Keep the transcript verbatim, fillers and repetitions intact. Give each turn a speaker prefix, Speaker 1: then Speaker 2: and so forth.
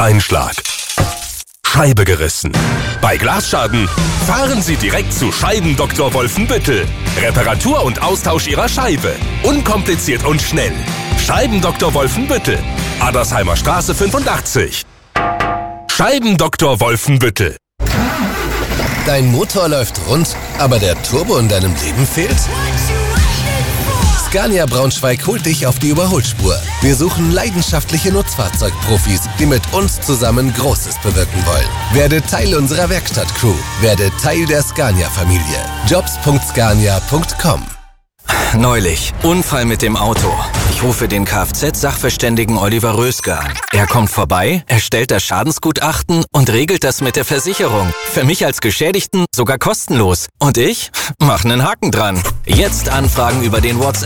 Speaker 1: Steinschlag. Scheibe gerissen. Bei Glasschaden fahren Sie direkt zu Scheibendoktor Wolfenbüttel. Reparatur und Austausch Ihrer Scheibe. Unkompliziert und schnell. Scheibendoktor Wolfenbüttel. Adersheimer Straße fünfundachtzig. Scheibendoktor Wolfenbüttel.
Speaker 2: Dein Motor läuft rund, aber der Turbo in deinem Leben fehlt? Scania Braunschweig holt dich auf die Überholspur. Wir suchen leidenschaftliche Nutzfahrzeugprofis, die mit uns zusammen Großes bewirken wollen. Werde Teil unserer Werkstattcrew. Werde Teil der Scania-Familie. jobs punkt scania punkt com.
Speaker 3: Neulich. Unfall mit dem Auto. Ich rufe den Kfz-Sachverständigen Oliver Röske an. Er kommt vorbei, erstellt das Schadensgutachten und regelt das mit der Versicherung. Für mich als Geschädigten sogar kostenlos. Und ich mach einen Haken dran. Jetzt anfragen über den WhatsApp.